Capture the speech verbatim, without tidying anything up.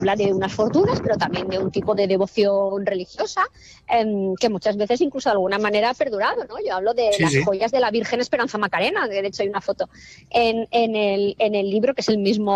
habla de unas fortunas, pero también de un tipo de devoción religiosa eh, que muchas veces incluso de alguna manera ha perdurado, ¿no? Yo hablo de Sí, las sí. joyas de la Virgen Esperanza Macarena, que de hecho hay una foto en, en, el, en el libro que es el mismo